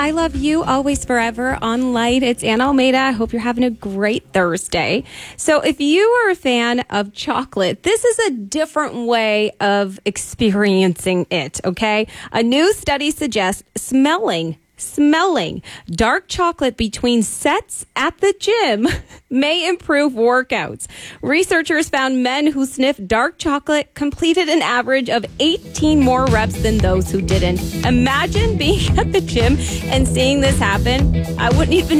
I love you always, forever. On Light, it's Anna Almeida. I hope you're having a great Thursday. So if you are a fan of chocolate, this is a different way of experiencing it, okay? A new study suggests smelling dark chocolate between sets at the gym may improve workouts. Researchers found men who sniffed dark chocolate completed an average of 18 more reps than those who didn't. Imagine being at the gym and seeing this happen. I wouldn't even